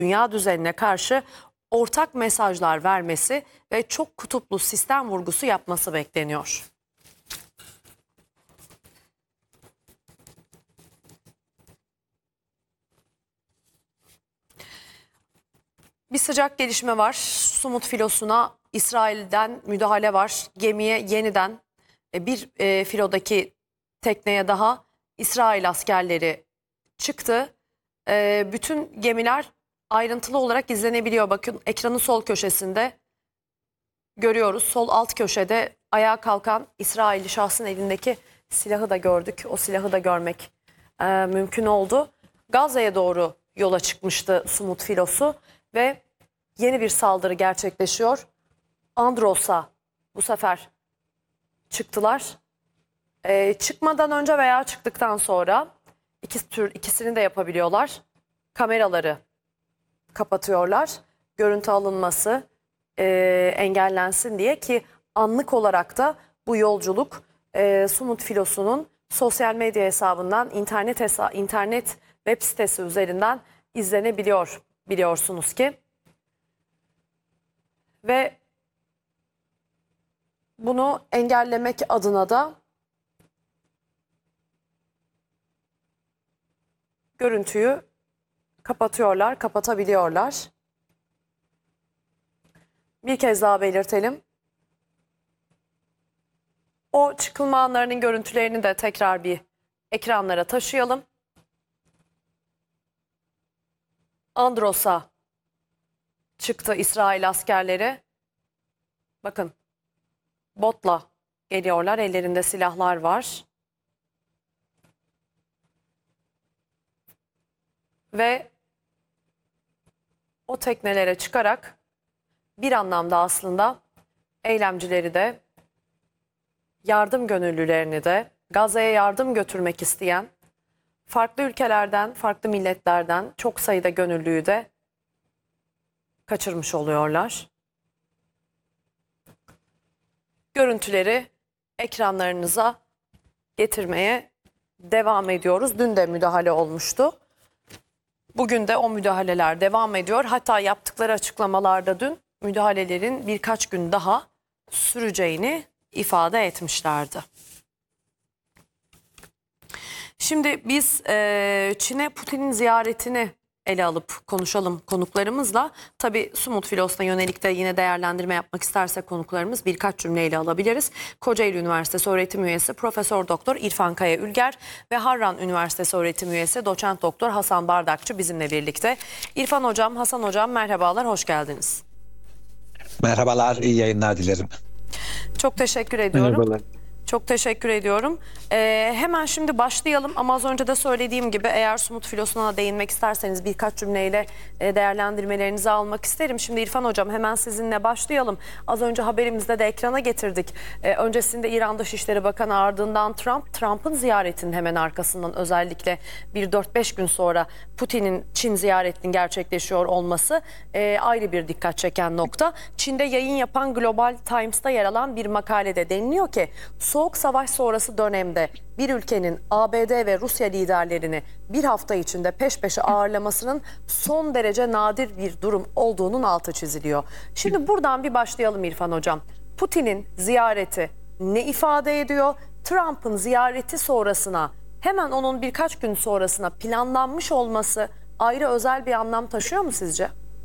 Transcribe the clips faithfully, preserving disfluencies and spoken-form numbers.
dünya düzenine karşı ortak mesajlar vermesi ve çok kutuplu sistem vurgusu yapması bekleniyor. Bir sıcak gelişme var. Sumut filosuna İsrail'den müdahale var. Gemiye yeniden bir e, filodaki tekneye daha İsrail askerleri çıktı. E, bütün gemiler ayrıntılı olarak izlenebiliyor. Bakın ekranın sol köşesinde görüyoruz. Sol alt köşede ayağa kalkan İsrailli şahsın elindeki silahı da gördük. O silahı da görmek e, mümkün oldu. Gazze'ye doğru yola çıkmıştı Sumut filosu ve yeni bir saldırı gerçekleşiyor. Andros'a bu sefer çıktılar. Ee, çıkmadan önce veya çıktıktan sonra iki tür ikisini de yapabiliyorlar. Kameraları kapatıyorlar. Görüntü alınması e, engellensin diye ki anlık olarak da bu yolculuk e, Sumut filosunun sosyal medya hesabından, internet hesa internet web sitesi üzerinden izlenebiliyor biliyorsunuz ki. Ve bunu engellemek adına da görüntüyü kapatıyorlar, kapatabiliyorlar. Bir kez daha belirtelim. O çıkılma anlarının görüntülerini de tekrar bir ekranlara taşıyalım. Andros'a çıktı İsrail askerleri. Bakın botla geliyorlar. Ellerinde silahlar var. Ve o teknelere çıkarak bir anlamda aslında eylemcileri de, yardım gönüllülerini de, Gazze'ye yardım götürmek isteyen farklı ülkelerden, farklı milletlerden çok sayıda gönüllüyü de kaçırmış oluyorlar. Görüntüleri ekranlarınıza getirmeye devam ediyoruz. Dün de müdahale olmuştu. Bugün de o müdahaleler devam ediyor. Hatta yaptıkları açıklamalarda dün müdahalelerin birkaç gün daha süreceğini ifade etmişlerdi. Şimdi biz e, Çin'e Putin'in ziyaretini ele alıp konuşalım konuklarımızla. Tabii Sumut filosuna yönelik de yine değerlendirme yapmak isterse konuklarımız birkaç cümleyle alabiliriz. Kocaeli Üniversitesi öğretim üyesi Profesör Doktor İrfan Kaya Ülger ve Harran Üniversitesi öğretim üyesi Doçent Doktor Hasan Bardakçı bizimle birlikte. İrfan Hocam, Hasan Hocam merhabalar, hoş geldiniz. Merhabalar, iyi yayınlar dilerim. Çok teşekkür ediyorum. Merhabalar. Çok teşekkür ediyorum. Ee, hemen şimdi başlayalım ama az önce de söylediğim gibi eğer Sumut filosuna değinmek isterseniz birkaç cümleyle e, değerlendirmelerinizi almak isterim. Şimdi İrfan Hocam hemen sizinle başlayalım. Az önce haberimizde de ekrana getirdik. Ee, öncesinde İran Dışişleri Bakanı, ardından Trump, Trump'ın ziyaretinin hemen arkasından özellikle bir dört beş gün sonra Putin'in Çin ziyaretinin gerçekleşiyor olması e, ayrı bir dikkat çeken nokta. Çin'de yayın yapan Global Times'ta yer alan bir makalede deniliyor ki Soğuk Savaş sonrası dönemde bir ülkenin A B D ve Rusya liderlerini bir hafta içinde peş peşe ağırlamasının son derece nadir bir durum olduğunun altı çiziliyor. Şimdi buradan bir başlayalım İrfan Hocam. Putin'in ziyareti ne ifade ediyor? Trump'ın ziyareti sonrasına, hemen onun birkaç gün sonrasına planlanmış olması ayrı özel bir anlam taşıyor mu sizce?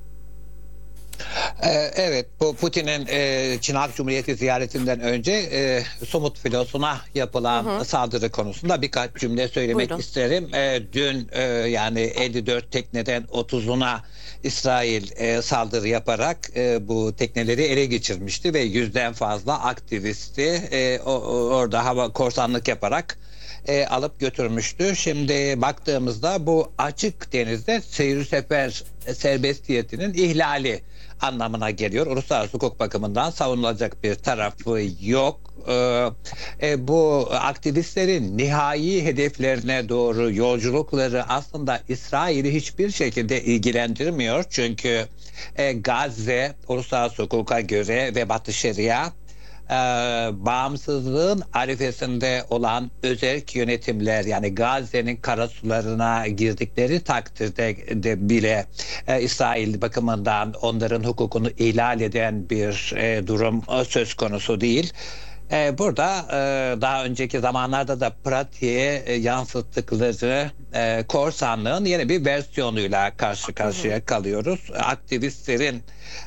Evet, bu Putin'in e, Çin Halk Cumhuriyeti ziyaretinden önce e, Sumut filosuna yapılan hı hı. saldırı konusunda birkaç cümle söylemek Buyurun. isterim. E, dün e, yani elli dört tekneden otuzuna İsrail e, saldırı yaparak e, bu tekneleri ele geçirmişti ve yüzden fazla aktivisti e, o, orada hava korsanlık yaparak E, alıp götürmüştü. Şimdi baktığımızda bu açık denizde seyir sefer serbestiyetinin ihlali anlamına geliyor. Uluslararası hukuk bakımından savunulacak bir tarafı yok. Ee, e, bu aktivistlerin nihai hedeflerine doğru yolculukları aslında İsrail'i hiçbir şekilde ilgilendirmiyor. Çünkü e, Gazze uluslararası hukuka göre ve Batı Şeria e, bağımsızlığın arifesinde olan özerk yönetimler, yani Gazze'nin karasularına girdikleri takdirde de bile e, İsrail bakımından onların hukukunu ihlal eden bir e, durum e, söz konusu değil. E, burada e, daha önceki zamanlarda da pratiğe e, yansıttıkları e, korsanlığın yeni bir versiyonuyla karşı karşıya kalıyoruz. Aktivistlerin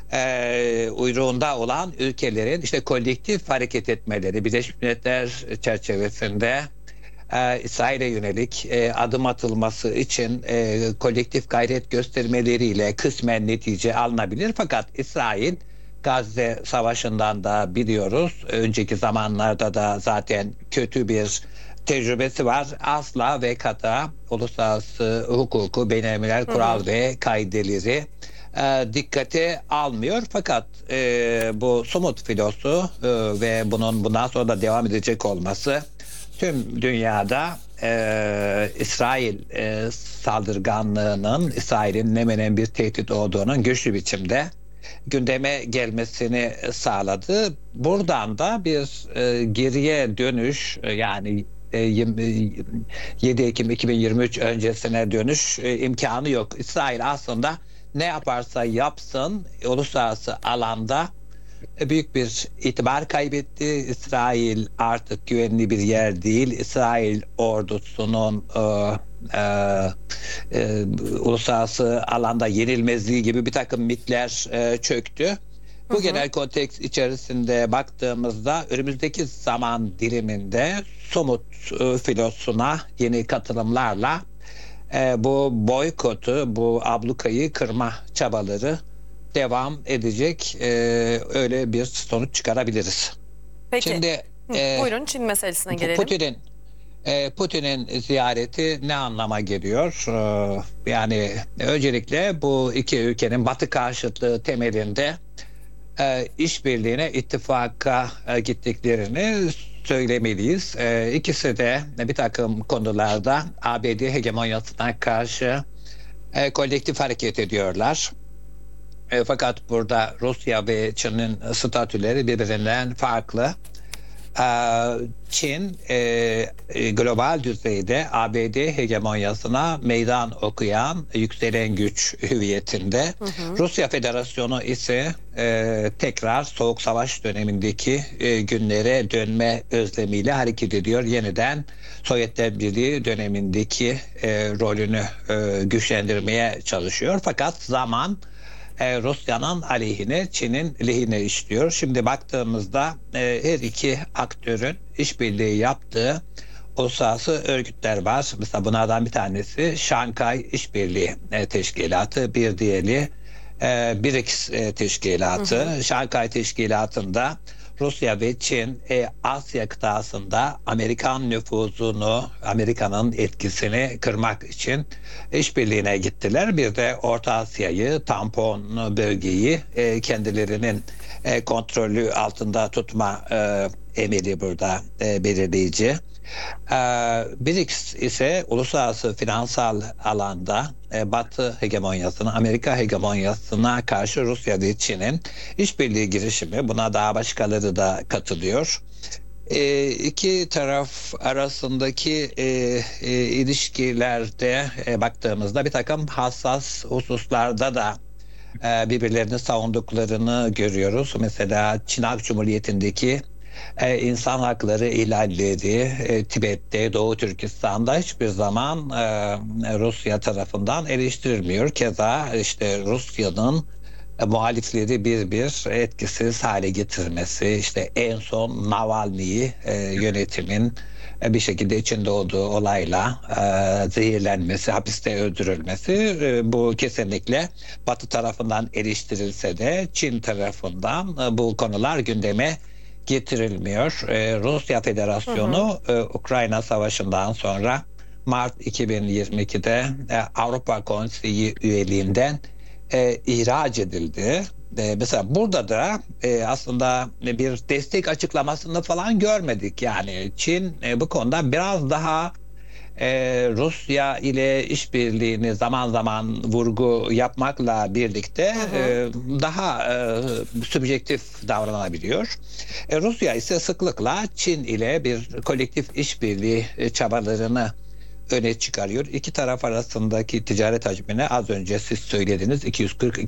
e, uyruğunda olan ülkelerin işte kolektif hareket etmeleri, Birleşmiş Milletler çerçevesinde e, İsrail'e yönelik e, adım atılması için e, kolektif gayret göstermeleriyle kısmen netice alınabilir. Fakat İsrail, Gazze Savaşı'ndan da biliyoruz, önceki zamanlarda da zaten kötü bir tecrübesi var. Asla ve kata uluslararası hukuku, beynelmiler kural ve kaideleri e, dikkate almıyor. Fakat e, bu somut filosu e, ve bunun bundan sonra da devam edecek olması tüm dünyada e, İsrail e, saldırganlığının, İsrail'in ne menen bir tehdit olduğunun güçlü biçimde gündeme gelmesini sağladı. Buradan da bir e, geriye dönüş, e, yani e, yedi Ekim iki bin yirmi üç öncesine dönüş e, imkanı yok. İsrail aslında ne yaparsa yapsın uluslararası alanda büyük bir itibar kaybetti. İsrail artık güvenli bir yer değil. İsrail ordusunun e, e, e, uluslararası alanda yenilmezliği gibi bir takım mitler e, çöktü. Bu hı hı. genel konteks içerisinde baktığımızda önümüzdeki zaman diliminde somut e, filosuna yeni katılımlarla e, bu boykotu, bu ablukayı kırma çabaları devam edecek, e, öyle bir sonuç çıkarabiliriz. Peki. Şimdi Hı, e, buyurun Çin meselesine gelelim. Putin'in e, Putin'in ziyareti ne anlama geliyor? E, yani öncelikle bu iki ülkenin Batı karşıtlığı temelinde e, işbirliğine, ittifaka e, gittiklerini söylemeliyiz. E, ikisi de bir takım konularda A B D hegemonyasına karşı e, kolektif hareket ediyorlar. E, fakat burada Rusya ve Çin'in statüleri birbirinden farklı. E, Çin e, global düzeyde A B D hegemonyasına meydan okuyan yükselen güç hüviyetinde. Hı hı. Rusya Federasyonu ise e, tekrar Soğuk Savaş dönemindeki e, günlere dönme özlemiyle hareket ediyor. Yeniden Sovyetler Birliği dönemindeki e, rolünü e, güçlendirmeye çalışıyor. Fakat zaman E, Rusya'nın aleyhine, Çin'in lehine işliyor. Şimdi baktığımızda e, her iki aktörün işbirliği yaptığı uluslararası örgütler var. Mesela bunlardan bir tanesi Şanghay İşbirliği e, Teşkilatı, bir diğeri e, BRICS e, Teşkilatı. Hı hı. Şanghay Teşkilatı'nda Rusya ve Çin e, Asya kıtasında Amerikan nüfuzunu, Amerika'nın etkisini kırmak için işbirliğine gittiler. Bir de Orta Asya'yı, tampon bölgeyi e, kendilerinin e, kontrolü altında tutma e, emeli burada e, belirleyici. E, BRICS ise uluslararası finansal alanda e, Batı hegemonyasına, Amerika hegemonyasına karşı Rusya ve Çin'in işbirliği girişimi. Buna daha başkaları da katılıyor. E, iki taraf arasındaki e, e, ilişkilerde e, baktığımızda bir takım hassas hususlarda da e, birbirlerini savunduklarını görüyoruz. Mesela Çin Halk Cumhuriyeti'ndeki e, insan hakları ihlalleri, e, Tibet'te, Doğu Türkistan'da hiçbir zaman e, Rusya tarafından eleştirilmiyor. Keza işte Rusya'nın e, muhalifleri bir bir etkisiz hale getirmesi, işte en son Navalny'yi e, yönetimin e, bir şekilde içinde olduğu olayla e, zehirlenmesi, hapiste öldürülmesi, e, bu kesinlikle Batı tarafından eleştirilse de Çin tarafından e, bu konular gündeme getirilmiyor. E, Rusya Federasyonu hı hı. E, Ukrayna Savaşı'ndan sonra Mart iki bin yirmi ikide e, Avrupa Konseyi üyeliğinden e, ihraç edildi. E, mesela burada da e, aslında bir destek açıklamasını falan görmedik. Yani Çin e, bu konuda biraz daha e, Rusya ile işbirliğini zaman zaman vurgu yapmakla birlikte hı hı. e, daha e, subjektif davranabiliyor. E, Rusya ise sıklıkla Çin ile bir kolektif işbirliği e, çabalarını öne çıkarıyor. İki taraf arasındaki ticaret hacmini az önce siz söylediniz iki yüz kırk